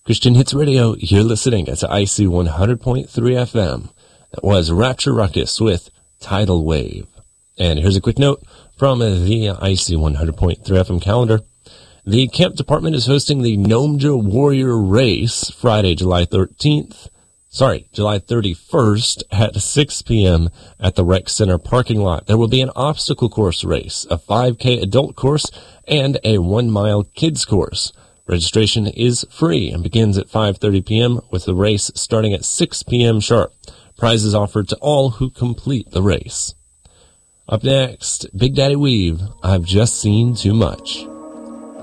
Christian Hits Radio, you're listening to IC 100.3 FM. That was Rapture Ruckus with Tidal Wave. And here's a quick note from the IC 100.3 FM calendar. The camp department is hosting the Nomja Warrior Race Friday, July 31st at 6 p.m. at the Rec Center parking lot. There will be an obstacle course race, a 5K adult course, and a 1-mile kids course. Registration is free and begins at 5:30 p.m. with the race starting at 6 p.m. sharp. Prizes offered to all who complete the race. Up next, Big Daddy Weave, I've Just Seen Too Much.